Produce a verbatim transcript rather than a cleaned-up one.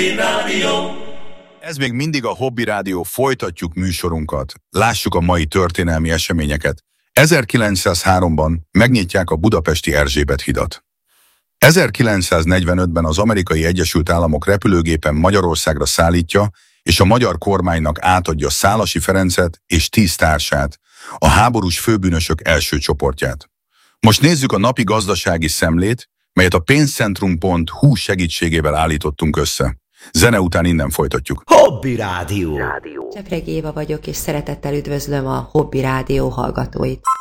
Ez még mindig a Hobby Rádió, folytatjuk műsorunkat. Lássuk a mai történelmi eseményeket. ezerkilencszázháromban megnyitják a budapesti Erzsébet hidat. ezerkilencszáznegyvenötben az Amerikai Egyesült Államok repülőgépen Magyarországra szállítja, és a magyar kormánynak átadja Szálasi Ferencet és tíz társát, a háborús főbűnösök első csoportját. Most nézzük a napi gazdasági szemlét, melyet a pénzcentrum pont hu segítségével állítottunk össze. Zene után innen folytatjuk. Hobby Rádió. Csepregi Éva vagyok, és szeretettel üdvözlöm a Hobby Rádió hallgatóit.